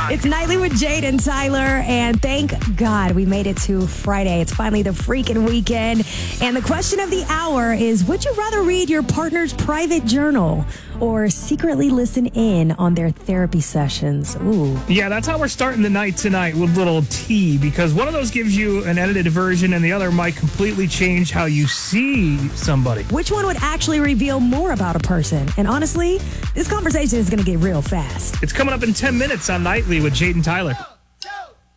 It's Nightly with Jade and Tyler, and thank God we made it to Friday. It's finally the freaking weekend. And the question of the hour is, would you rather read your partner's private journal or secretly listen in on their therapy sessions? Ooh. Yeah, that's how we're starting the night tonight with little tea, because one of those gives you an edited version and the other might completely change how you see somebody. Which one would actually reveal more about a person? And honestly, this conversation is going to get real fast. It's coming up in 10 minutes on Nightly with Jade and Tyler.